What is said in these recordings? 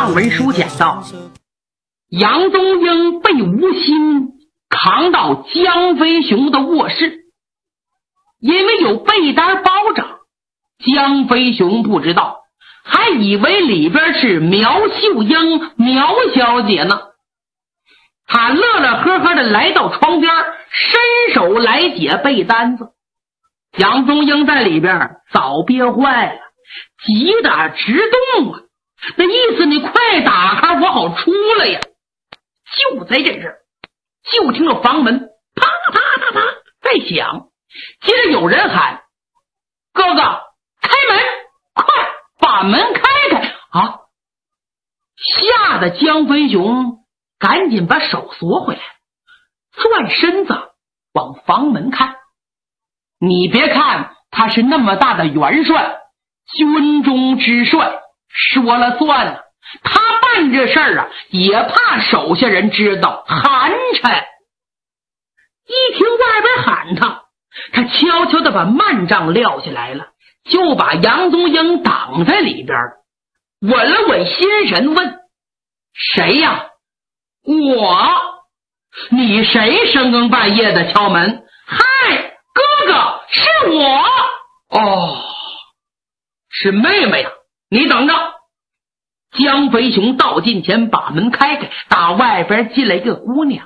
上文书讲到，杨宗英被吴昕扛到江飞雄的卧室，因为有被单包着，江飞雄不知道，还以为里边是苗秀英苗小姐呢。他乐乐呵呵的来到床边，伸手来解被单子。杨宗英在里边早憋坏了，急得直动啊，那意思你快打开我好出来呀。就在这时，就听到房门啪啪啪啪在响，接着有人喊：哥哥开门，快把门开开啊！吓得江飞雄赶紧把手缩回来，转身子往房门看。你别看他是那么大的元帅，军中之帅，说了算了，他办这事儿啊，也怕手下人知道，寒碜。一听外边喊他悄悄地把幔帐撂下来了，就把杨宗英挡在里边，稳了稳心神，问：谁呀？我。你谁深更半夜的敲门？嗨，哥哥，是我。哦，是妹妹呀，你等着。江飞雄到近前把门开开，打外边进来一个姑娘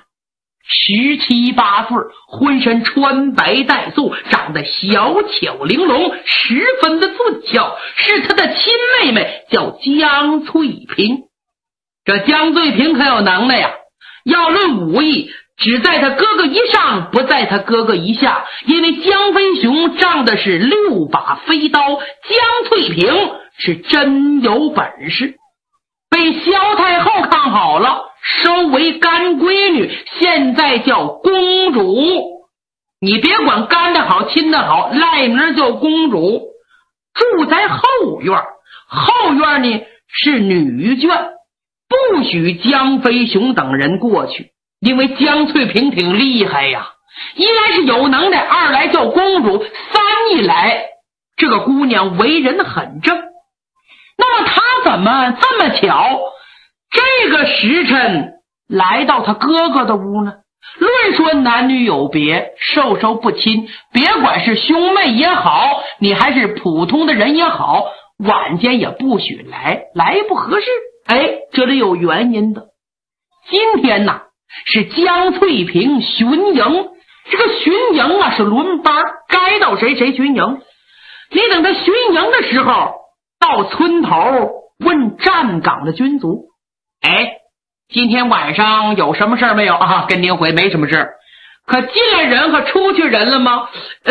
，17、18岁，浑身穿白带素，长得小巧玲珑，十分的俊俏，是他的亲妹妹，叫江翠萍。这江翠萍可有能耐呀，要论武艺，只在他哥哥一上，不在他哥哥一下，因为江飞雄仗的是6把飞刀，江翠萍是真有本事，被萧太后看好了，收为干闺女，现在叫公主。你别管干的好亲的好，赖名叫公主。住在后院，后院呢是女眷，不许江飞雄等人过去，因为江翠萍挺厉害呀，一来是有能耐，二来叫公主，三一来这个姑娘为人很正。那么她怎么这么巧这个时辰来到他哥哥的屋呢？论说男女有别，授受不亲，别管是兄妹也好，你还是普通的人也好，晚间也不许来，来不合适。这里有原因的。今天呢是江翠萍巡营，这个巡营啊是轮班，该到谁巡营。你等他巡营的时候，到村头问站岗的军卒：今天晚上有什么事没有啊？跟您回没什么事。可进来人和出去人了吗？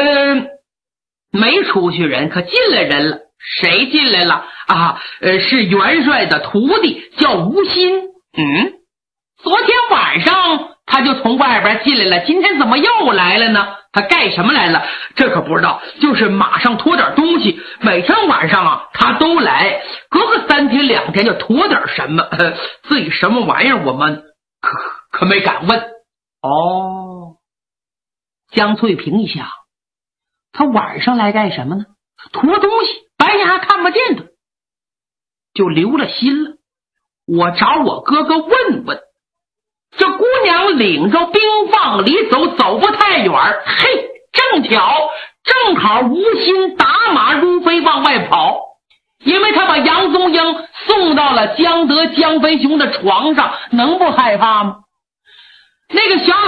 没出去人，可进来人了。谁进来了啊？是元帅的徒弟，叫吴昕。昨天晚上他就从外边进来了，今天怎么又来了呢？他干什么来了？这可不知道，就是马上驮点东西，每天晚上啊他都来，隔个3天2天就驮点什么，至于什么玩意儿我们可没敢问。江翠萍一想，他晚上来干什么呢？驮东西，白天还看不见他，就留了心了。我找我哥哥问问。这姑娘领着兵往里走，走不太远，正好吴昕打马如飞往外跑，因为他把杨宗英送到了江飞雄的床上，能不害怕吗？那个小